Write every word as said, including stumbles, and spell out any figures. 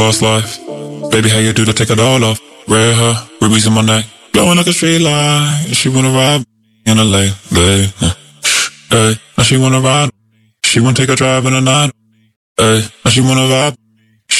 fast life. Baby, how you do to take it all off? Red hair, rubies in my neck, blowing like a straight line. She wanna ride in a late, late. Hey, now she wanna ride. She wanna take a drive in the night. Hey, now she wanna vibe